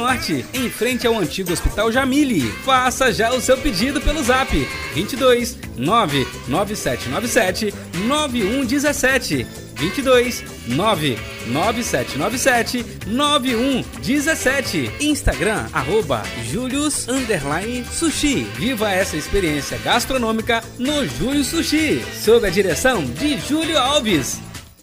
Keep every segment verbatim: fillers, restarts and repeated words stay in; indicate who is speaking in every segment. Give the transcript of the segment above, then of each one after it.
Speaker 1: Norte, em frente ao antigo Hospital Jamile. Faça já o seu pedido pelo zap vinte e dois, nove nove sete nove sete, nove um um sete. vinte e dois, nove nove sete nove sete, nove um um sete. Instagram, arroba Julius underline Sushi. Viva essa experiência gastronômica no Júlio Sushi, sob a direção de Júlio Alves.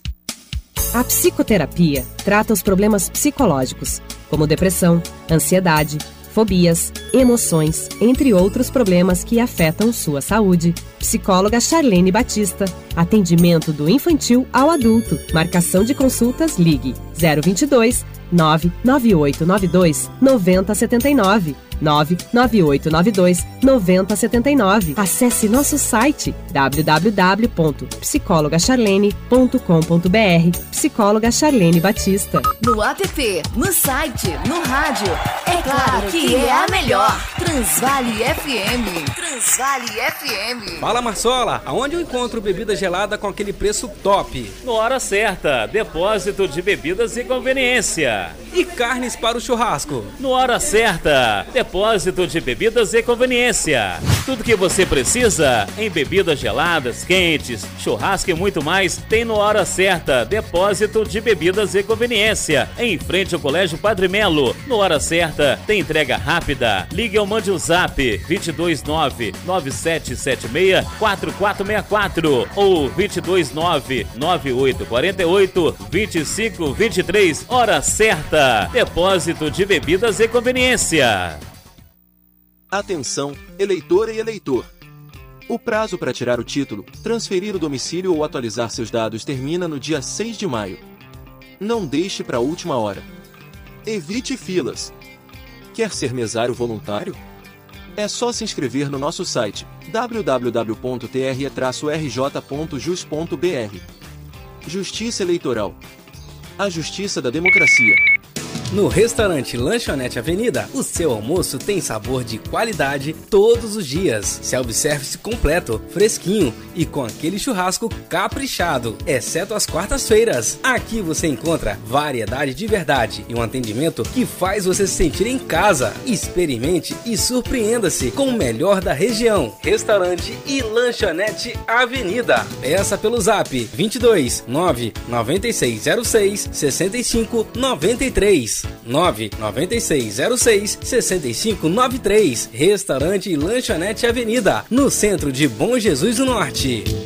Speaker 2: A psicoterapia trata os problemas psicológicos, como depressão, ansiedade, fobias, emoções, entre outros problemas que afetam sua saúde. Psicóloga Charlene Batista. Atendimento do infantil ao adulto. Marcação de consultas, ligue zero vinte e dois, nove nove oito nove dois, nove zero sete nove, nove nove oito nove dois, nove zero sete nove. Acesse nosso site w w w ponto psicóloga charlene ponto com ponto b r. Psicóloga Charlene Batista.
Speaker 3: No app, no site, no rádio. É claro que é a melhor. Transvale F M. Transvale F M.
Speaker 1: Fala, Marsola, aonde eu encontro bebida gelada com aquele preço top?
Speaker 4: No Hora Certa, depósito de bebidas e conveniência.
Speaker 1: E carnes para o churrasco?
Speaker 4: No Hora Certa, depósito de bebidas e conveniência. Tudo que você precisa em bebidas geladas, quentes, churrasco e muito mais tem no Hora Certa, depósito de bebidas e conveniência. Em frente ao Colégio Padre Melo. No Hora Certa tem entrega rápida. Ligue ou mande o zap vinte e dois, nove nove sete sete seis, quatro quatro seis quatro ou vinte e dois, nove nove oito quatro oito, vinte e cinco vinte e três. Hora Certa, depósito de bebidas e conveniência.
Speaker 5: Atenção, eleitora e eleitor. O prazo para tirar o título, transferir o domicílio ou atualizar seus dados termina no dia seis de maio. Não deixe para a última hora. Evite filas. Quer ser mesário voluntário? É só se inscrever no nosso site w w w ponto t r e r j ponto jus ponto b r. Justiça Eleitoral. A justiça da democracia.
Speaker 1: No restaurante Lanchonete Avenida, o seu almoço tem sabor de qualidade todos os dias. Self-service completo, fresquinho e com aquele churrasco caprichado, exceto às quartas-feiras. Aqui você encontra variedade de verdade e um atendimento que faz você se sentir em casa. Experimente e surpreenda-se com o melhor da região. Restaurante e Lanchonete Avenida. Peça pelo zap vinte e dois, nove nove seis zero seis, seis cinco nove três. nove nove seis zero seis, seis cinco nove três. Restaurante e Lanchonete Avenida, no centro de Bom Jesus do Norte.